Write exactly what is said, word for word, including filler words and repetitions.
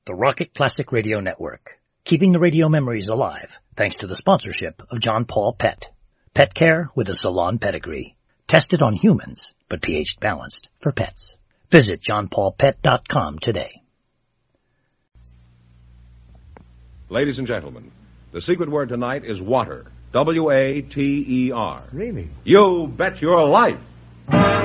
the Rocket Classic Radio Network, keeping the radio memories alive thanks to the sponsorship of John Paul Pet. Pet care with a salon pedigree. Tested on humans, but pH balanced for pets. Visit john paul pet dot com today. Ladies and gentlemen, the secret word tonight is water. W A T E R. Really? You bet your life.